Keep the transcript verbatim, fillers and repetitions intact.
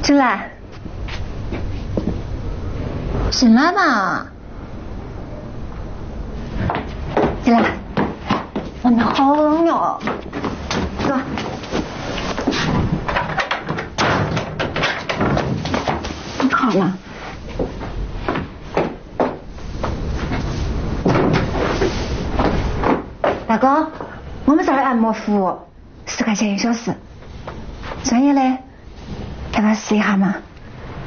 进来，进来嘛，进来，外面好冷哟，走。你看嘛。大哥，我们这儿的按摩服务十块钱一小时，专业的，要不要试一下嘛？